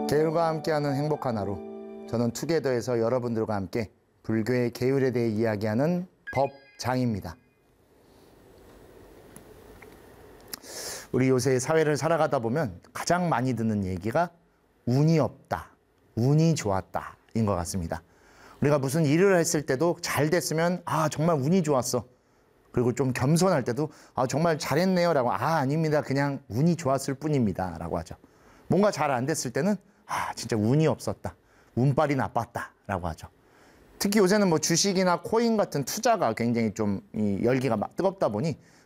계율과 함께하는 행복한 하루. 저는 투게더에서 여러분들과 함께 불교의 계율에 대해 이야기하는 법장입니다. 우리 요새 사회를 살아가다 보면 가장 많이 듣는 얘기가 운이 없다, 운이 좋았다 인 것 같습니다. 우리가 무슨 일을 했을 때도 잘 됐으면 정말 운이 좋았어. 그리고 좀 겸손할 때도 정말 잘했네요 라고 아닙니다. 그냥 운이 좋았을 뿐입니다 라고 하죠. 뭔가 잘 안 됐을 때는 진짜 운이 없었다. 운빨이 나빴다 라고 하죠. 특히 요새는 뭐 주식이나 코인 같은 투자가 굉장히 좀 열기가 막 뜨겁다 보니